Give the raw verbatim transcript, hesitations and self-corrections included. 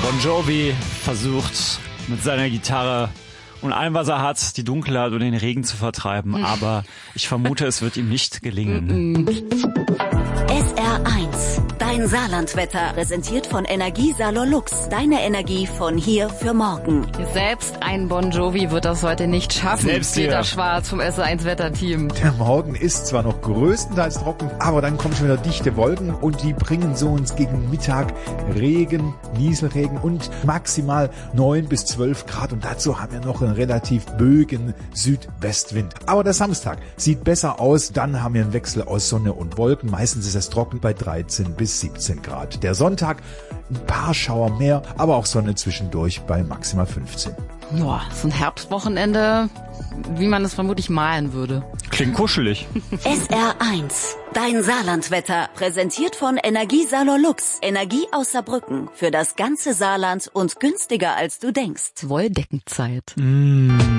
Bon Jovi versucht mit seiner Gitarre und allem, was er hat, die Dunkelheit und den Regen zu vertreiben. Aber ich vermute, es wird ihm nicht gelingen. S R eins, dein Saarlandwetter, präsentiert von Energiesalon Lux. Deine Energie von hier für morgen. Selbst ein Bon Jovi wird das heute nicht schaffen. Selbst Peter hier. Schwarz vom S R eins Wetterteam. Der Morgen ist zwar noch größtenteils trocken, aber dann kommen schon wieder dichte Wolken und die bringen so uns gegen Mittag Regen, Nieselregen und maximal neun bis zwölf Grad. Und dazu haben wir noch einen relativ böigen Südwestwind. Aber der Samstag sieht besser aus. Dann haben wir einen Wechsel aus Sonne und Wolken. Meistens ist es trocken bei dreizehn bis siebzehn Grad. Der Sonntag ein paar Schauer mehr, aber auch Sonne zwischendurch bei maximal fünfzehn. Ja, so ein Herbstwochenende, wie man es vermutlich malen würde. Klingt kuschelig. S R eins, dein Saarlandwetter, präsentiert von Energiesalon Lux. Energie aus Saarbrücken für das ganze Saarland und günstiger als du denkst. Wolldeckenzeit. Mm.